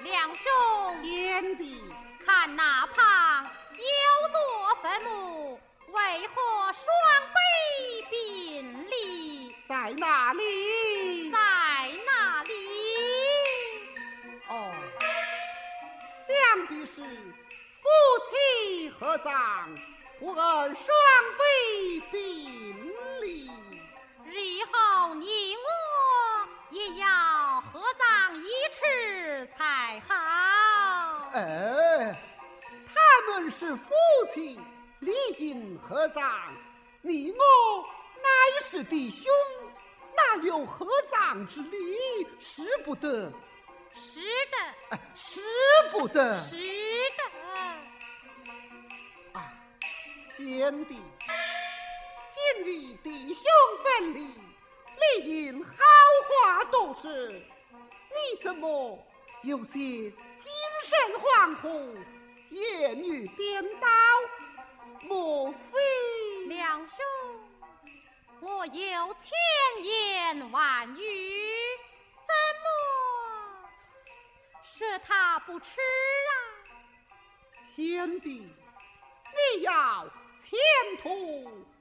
两兄， 贤弟， 看那旁有座坟墓，为何双碑并立？ 在哪里？ 在哪里？ 哦，想必是夫妻合葬，故而双碑并立。 日后你我也要合葬一尺才好。 他们是夫妻，理应合葬。你我乃是弟兄，哪有合葬之理？使不得， 是的， 使不得。 是的。 啊，贤弟，今日弟兄分离，理应好话多说。你怎么有些精神恍惚，言语颠倒？莫非两兄，我有千言万语，怎么说他不吃啊？ 贤弟，你要前途